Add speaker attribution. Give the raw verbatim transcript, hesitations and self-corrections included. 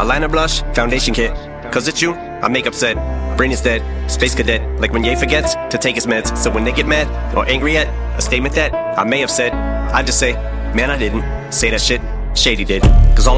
Speaker 1: eyeliner blush, foundation kit. Cause it's you, I make upset. Brain is dead, space cadet. Like when Ye forgets to take his meds. So when they get mad or angry at a statement that I may have said, I just say, man, I didn't say that shit. Shady did.